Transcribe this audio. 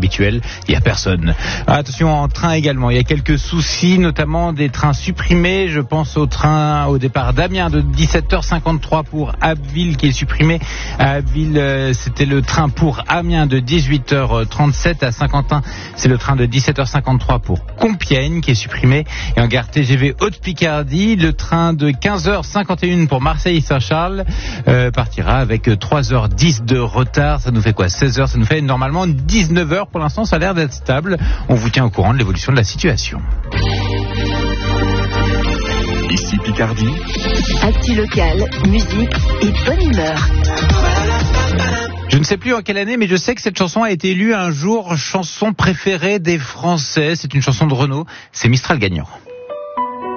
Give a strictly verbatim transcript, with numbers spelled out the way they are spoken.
habituel, il n'y a personne. Attention en train également, il y a quelques soucis, notamment des trains supprimés. Je pense au train au départ d'Amiens de dix-sept heures cinquante-trois pour Abbeville qui est supprimé. À Abbeville, euh, c'était le train pour Amiens de dix-huit heures trente-sept. À Saint-Quentin, c'est le train de dix-sept heures cinquante-trois pour Compiègne qui est supprimé. Et en gare T G V Haute-Picardie, le train de quinze heures cinquante et un pour Marseille-Saint-Charles euh, partira avec trois heures dix de retard. Ça nous fait quoi, seize heures? Ça nous fait normalement dix-neuf heures. Pour l'instant, ça a l'air d'être stable. On vous tient au courant de l'évolution de la situation. Ici Picardie. Actu locale, musique et bonne humeur. Je ne sais plus en quelle année, mais je sais que cette chanson a été élue un jour chanson préférée des Français. C'est une chanson de Renaud. C'est Mistral gagnant.